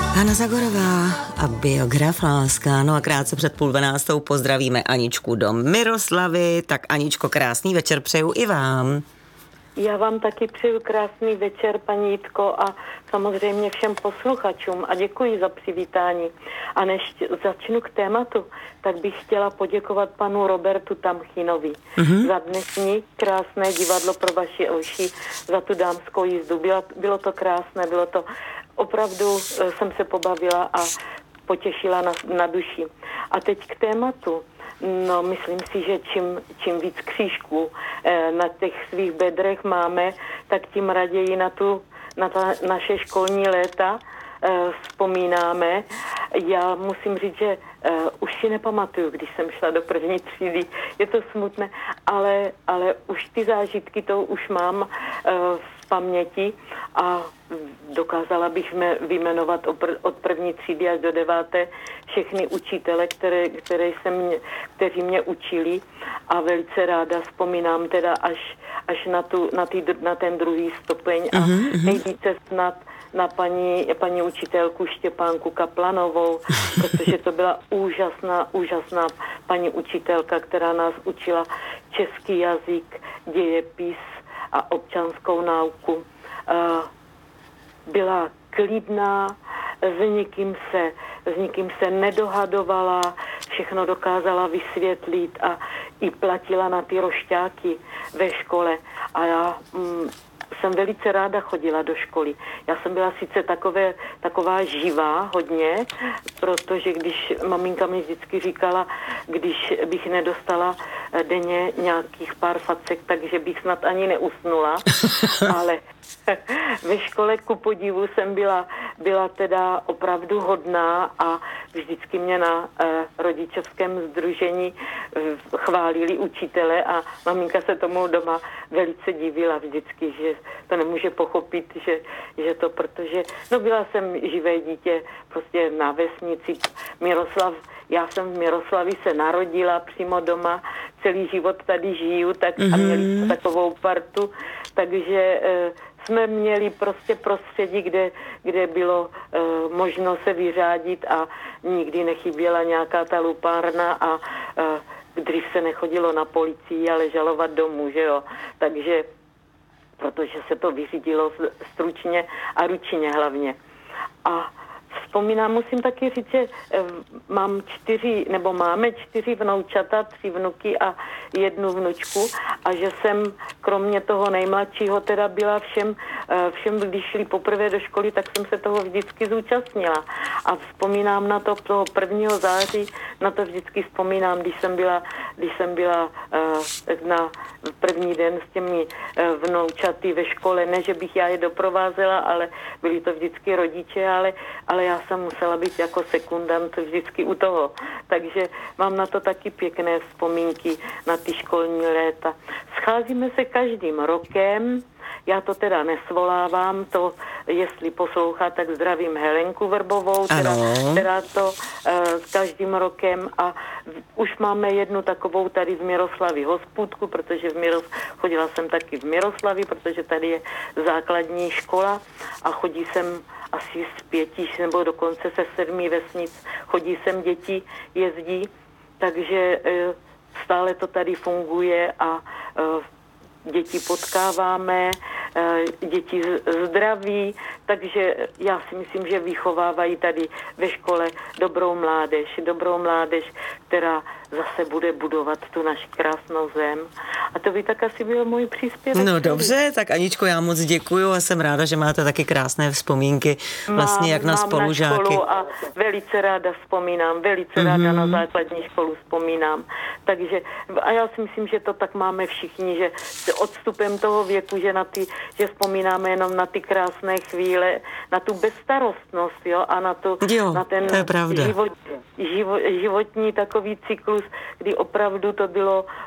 Hana Zagorová a biograf Láska. No a krátce před 11:30 pozdravíme Aničku do Miroslavy. Tak Aničko, krásný večer přeju i vám. Já vám taky přeju krásný večer, paní Jitko, a samozřejmě všem posluchačům a děkuji za přivítání. A než začnu k tématu, tak bych chtěla poděkovat panu Robertu Tamchinovi za dnešní krásné divadlo pro vaši oši, za tu dámskou jízdu. Bylo to krásné, bylo to opravdu, jsem se pobavila a potěšila na duši. A teď k tématu. No, myslím si, že čím víc křížků na těch svých bedrech máme, tak tím raději na naše školní léta vzpomínáme. Já musím říct, že už si nepamatuju, když jsem šla do první třídy. Je to smutné, ale už ty zážitky to už mám v paměti a dokázala bych vyjmenovat od první třídy až do 9. všechny učitele, kteří mě učili, a velice ráda vzpomínám teda až na ten druhý stupeň a nejvíce snad na paní učitelku Štěpánku Kaplanovou, protože to byla úžasná paní učitelka, která nás učila český jazyk, dějepis a občanskou nauku. Byla klidná, s nikým se nedohadovala, všechno dokázala vysvětlit a i platila na ty rošťáky ve škole. A já jsem velice ráda chodila do školy. Já jsem byla sice taková živá hodně, protože když maminka mi vždycky říkala, když bych nedostala denně nějakých pár facek, takže bych snad ani neusnula, ale ve škole ku podivu jsem byla teda opravdu hodná a vždycky mě na rodičovském sdružení chválili učitele a maminka se tomu doma velice divila vždycky, že to nemůže pochopit, že to, protože byla jsem živé dítě prostě na vesnici já jsem v Miroslavi se narodila přímo doma, celý život tady žiju, a měli takovou partu, takže jsme měli prostě prostředí, kde bylo možno se vyřádit a nikdy nechyběla nějaká ta lupárna a dřív se nechodilo na policii, ale žalovat domů, že jo. Takže, protože se to vyřídilo stručně a ručně hlavně. A vzpomínám, musím taky říct, že máme 4 vnoučata, 3 vnuky a 1 vnučku a že jsem kromě toho nejmladšího teda byla všem, když šli poprvé do školy, tak jsem se toho vždycky zúčastnila. A vzpomínám na toho 1. září, na to vždycky vzpomínám, když jsem byla na první den s těmi vnoučaty ve škole, ne, že bych já je doprovázela, ale byli to vždycky rodiče, ale já jsem musela být jako sekundant vždycky u toho. Takže mám na to taky pěkné vzpomínky na ty školní léta. Scházíme se každým rokem, já to teda nesvolávám, to jestli poslouchá, tak zdravím Helenku Vrbovou, která to každým rokem a už máme jednu takovou tady v Miroslavi hospůdku, protože chodila jsem taky v Miroslavi, protože tady je základní škola a chodí sem asi z 5 nebo dokonce se 7 vesnic, chodí sem děti, jezdí, takže stále to tady funguje a děti potkáváme, děti zdraví, takže já si myslím, že vychovávají tady ve škole dobrou mládež, která zase bude budovat tu naši krásnou zem. A to by tak asi byl můj příspěvek. No dobře, tak Aničko, já moc děkuju a jsem ráda, že máte taky krásné vzpomínky vlastně jak na spolužáky. Na školu a velice ráda vzpomínám, ráda na základní školu vzpomínám. Takže a já si myslím, že to tak máme všichni, že s odstupem toho věku, že vzpomínáme jenom na ty krásné chvíle, na tu bezstarostnost, jo, a na ten životní takový cyklus, kdy opravdu to bylo